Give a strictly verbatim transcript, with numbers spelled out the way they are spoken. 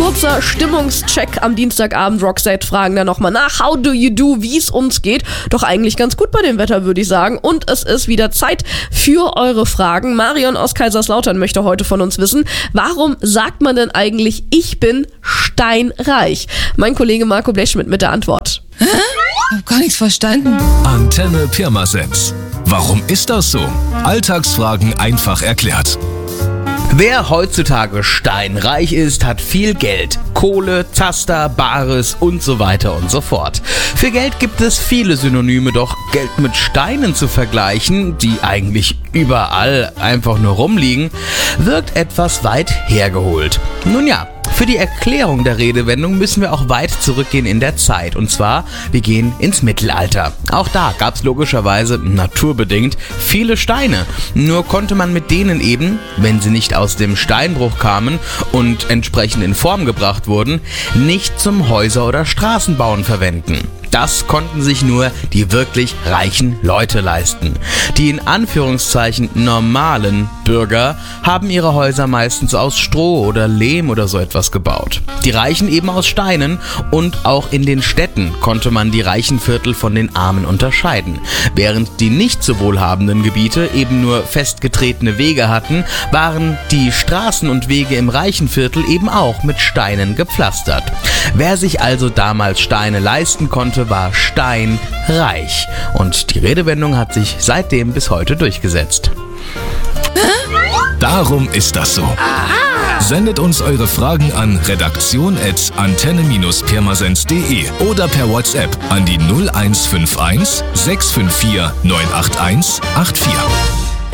Kurzer Stimmungscheck am Dienstagabend. Roxette fragen da nochmal nach. How do you do? Wie es uns geht. Doch eigentlich ganz gut bei dem Wetter, würde ich sagen. Und es ist wieder Zeit für eure Fragen. Marion aus Kaiserslautern möchte heute von uns wissen, warum sagt man denn eigentlich, ich bin steinreich? Mein Kollege Marco Blechschmidt mit der Antwort. Hä? Ich hab gar nichts verstanden. Antenne Pirmasens. Warum ist das so? Alltagsfragen einfach erklärt. Wer heutzutage steinreich ist, hat viel Geld. Kohle, Zaster, Bares und so weiter und so fort. Für Geld gibt es viele Synonyme, doch Geld mit Steinen zu vergleichen, die eigentlich überall einfach nur rumliegen, wirkt etwas weit hergeholt. Nun ja, für die Erklärung der Redewendung müssen wir auch weit zurückgehen in der Zeit. Und zwar, wir gehen ins Mittelalter. Auch da gab es logischerweise, naturbedingt, viele Steine. Nur konnte man mit denen eben, wenn sie nicht aus dem Steinbruch kamen und entsprechend in Form gebracht wurden, nicht zum Häuser- oder Straßenbauen verwenden. Das konnten sich nur die wirklich reichen Leute leisten. Die in Anführungszeichen normalen Bürger haben ihre Häuser meistens aus Stroh oder Lehm oder so etwas gebaut. Die Reichen eben aus Steinen, und auch in den Städten konnte man die reichen Viertel von den Armen unterscheiden. Während die nicht so wohlhabenden Gebiete eben nur festgetretene Wege hatten, waren die Straßen und Wege im reichen Viertel eben auch mit Steinen gepflastert. Wer sich also damals Steine leisten konnte, war steinreich. Und die Redewendung hat sich seitdem bis heute durchgesetzt. Darum ist das so. Aha. Sendet uns eure Fragen an redaktion at antenne pirmasens punkt de oder per WhatsApp an die null eins fünf eins sechs fünf vier neun acht eins acht vier.